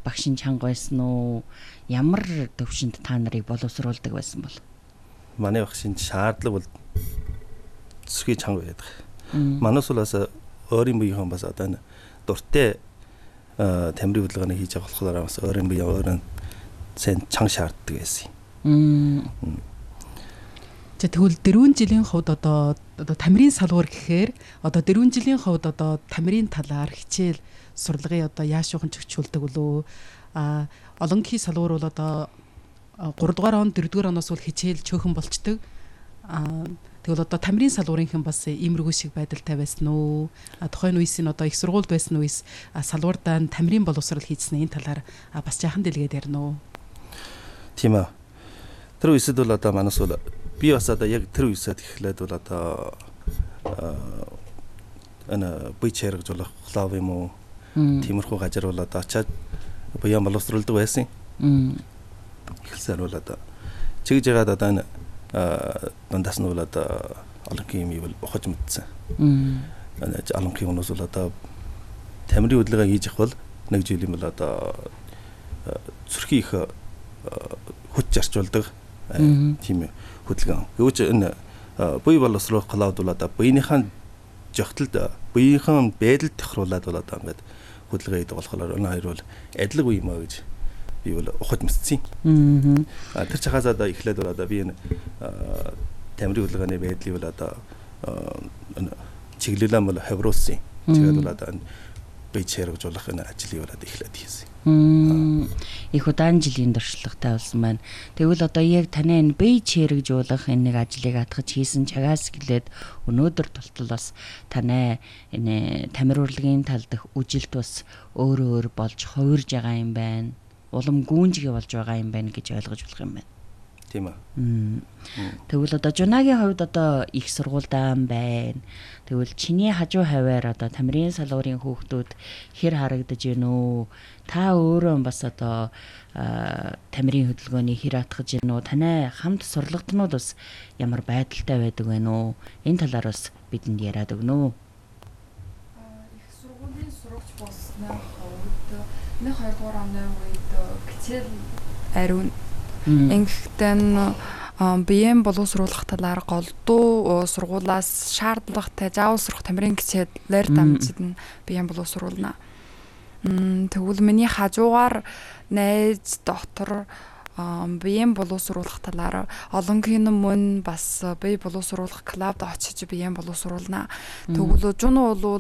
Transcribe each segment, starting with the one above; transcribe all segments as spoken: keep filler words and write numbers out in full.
багшин чанга байсан уу? Ямар төвшөнд та нарыг боловсруулдаг байсан бол? Манай багшин шаардлага бол зүсхий чанга байдаг. Манаас бол бас өөрийн биеийн бас одоо дуртай тамирын хөдөлгөөнийг хийж байгаа болохоор бас өөрийн биеийн өөрийн сайн чанга шаарддаг байсан юм. За тэгвэл дөрвөн жилийн хувьд одоо одоо тамирын салгуур гэхээр одоо дөрвөн жилийн хувьд одоо тамирын талаар хичээл сурлагын одоо яашуухан чөкчүүлдэг болов а олонгийн салгуур бол одоо гурав дугаар он дөрөв дугаар оноос бол хичээл чөөхөн болчдөг. А тэгвэл одоо тамирын салгуурынхан бас иймэрхүү шиг байдалтай байсан уу? А тухайн үеис нь одоо их сургуульд байсан үеис салгуурдаа тамирын боловсрол хийсэн энэ талаар бас жаахан дэлгээд ярина уу? Тийм ээ. Тэр үеэд бол одоо манаас бол би бас одоо яг тэр үеэд эхлээд бол одоо ана бич хэрэг жолох клав юм уу? Тиймэрхүү газар бол одоо очиад буян боловсруулдаг байсан. Эхлсээр бол одоо чигж ягаад одоо энэ дундаас нь бол одоо олонгийн юм бол ухаж мэдсэн. Энэ олонгийн хүмүүс бол одоо тамирын хөдөлгөөн хийж их бол нэг жилийн бол одоо зүрхийн их хүч зарцуулдаг тийм хөдөлгөөн. Гэвч энэ буй боловсруулах клауд бол одоо буйныхаа жогтолд буйныхаа байдалд тохируулаад бол одоо ингээд хөдөлгөөн хийдэг болохоор энэ хоёр бол адилхан үе юм аа гэж би бол ухаж мэдсэн. Аа тэр чахаас одоо эхлээд бол одоо би энэ тамирын хөдөлгөөний байдлыг бол одоо чиглэлэн бол хавруулсан. Тэгээд бол одоо бич хэрэгжүүлэх энэ ажлыг бол эхлээд хийсэн. Их удаан жилийн туршлагатай болсон байна. Тэгвэл одоо яг таны энэ бич хэрэгжүүлэх энэ нэг ажлыг атгаж хийсэн чагаас гэлээд өнөөдөр тултал бас таны энэ тамир урлагийн тал дэх үжилт бас өөр өөр болж хувирж байгаа юм байна. Улам гүнжгэ болж байгаа юм байна гэж ойлгож болох юм байна. Тийм ээ. Тэгвэл одоо жунагийн хувьд одоо их сургуультай байна. Тэгвэл чиний хажуу хаваар одоо тамирын салгуурын хүүхдүүд хэр харагдаж байна уу? Та өөрөө бас одоо тамирын хөдөлгөөний хэр атгаж байна уу? Танай хамт сурлагтнууд бас ямар байдалтай байдаг вэ нөө? Энэ талаар бас бидэнд яриад өгнө үү? Их сургуулийн сурагч болсны хувьд нэг хоёр дугаар оны үед хичээл ариун Ингэхдээ биеийн боловсруулах талаар голдуу сургуулаас шаардлагатай заавал сурах тамирын хичээлээр дамжин биеийн боловсруулна. Тэгвэл миний хажуугаар найз доктор биеийн боловсруулах талаар олонгийн мөн бас бие боловсруулах клубд очиж биеийн боловсруулна. Тэгвэл жуун бол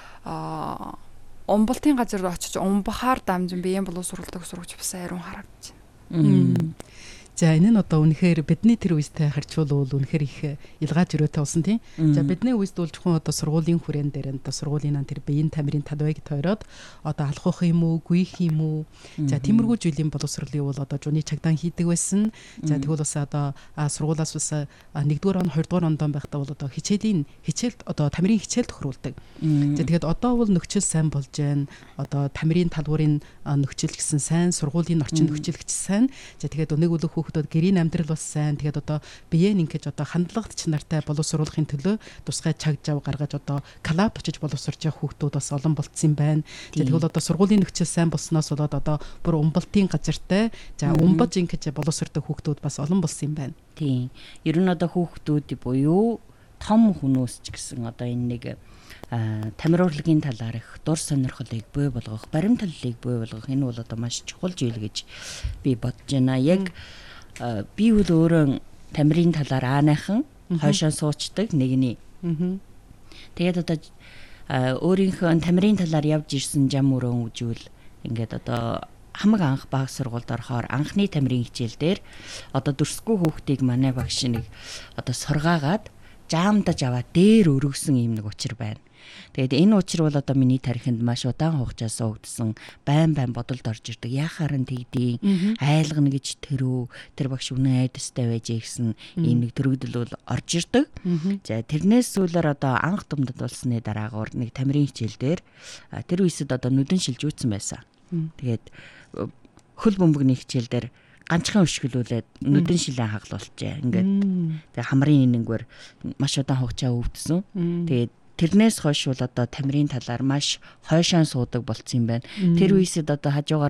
умбалтын газар очиж умбахаар дамжин биеийн боловсруулдаг сурагч бас ариун харагдаж байна. За энэ нь одоо үнэхээр бидний тэр үестэй харьцуулбал үнэхээр их илгааж өрөөтэй болсон тийм. За бидний үест бол зөвхөн одоо сургуулийн хүрээнд дээр одоо сургуулийн тэр биеийн тамирын талбайг тойроод одоо алхах юм уу, гүйх юм уу. За тиймэрхүү жилийн боловсролыг бол одоо жууны чагдаан хийдэг байсан. За тэгвэл бас одоо сургуулаас бас нэгдүгээр он, хоёрдугаар онд байхдаа бол одоо хичээлийн хичээлд одоо тамирын хичээл тохируулдаг. За тэгээд одоо бол нөхцөл сайн болж байна. Одоо тамирын талбарын нөхцөл гэсэн сайн, сургуулийн орчин нөхцөл гэж сайн. За тэгээд нэг үлэх хүүхдүүд гэрийн амьдрал бас сайн. Тэгээд одоо биеийн ингэж одоо хандлагт чанартай боловсруулахын төлөө тусгай чаг жав гаргаж одоо клуб очиж боловсрж явах хүүхдүүд бас олон болцсон юм байна. Тэгвэл одоо сургуулийн нөхцөл сайн болсноос болоод одоо бүр умбалтын газартай за умбаж ингэж боловсрдог хүүхдүүд бас олон болсон юм байна. Тийм. Ер нь одоо хүүхдүүд буюу том хүмүүс ч гэсэн одоо энэ нэг тамир урлагийн талаар их дур сонирхлыг бий болгох, баримтлалыг бий болгох энэ бол одоо маш чухал зүйл гэж би бодож байна. Яг би бол өөрөө тамирын талаар аанайхан хойшоо суучдаг нэгний. Тэгээд одоо өөрийнхөө тамирын талаар явж ирсэн зам өрөө үжүүл ингээд одоо хамаг анх баг сургуульд орохоор анхны тамирын хичээл дээр одоо дүрсгүй хүүхдийг манай багш нэг одоо сургаагаад жаамдаж аваад дээр өргөсөн юм нэг учир байна. Тэгээд энэ учир бол одоо миний тарихынд маш удаан хугацаас өгдсөн байн байн бодолд орж ирдэг. Яхаар нь тэгдэе айлгана гэж тэрөө тэр багш үнэн айдастай байж гэсэн ийм нэг төрөгдөл бол орж ирдэг. За тэрнээс сүүлээр одоо анх думдад болсны дараагаар нэг тамирын хичээл дээр тэр үеэд одоо нүдэн шилж үүсэн байсан. Тэгээд хөл бөмбөгний хичээл дээр ганцхан өшгөлүүлээд нүдэн шилэн хаглуулжээ. Ингээд тэгээ хамрын нэнгээр маш удаан хугацаа өвдсөн. Тэгээд тэрнээс хойш бол одоо тамирын талаар маш хойшоо суудаг болцсон юм байна. Тэр үеэд одоо хажуугаар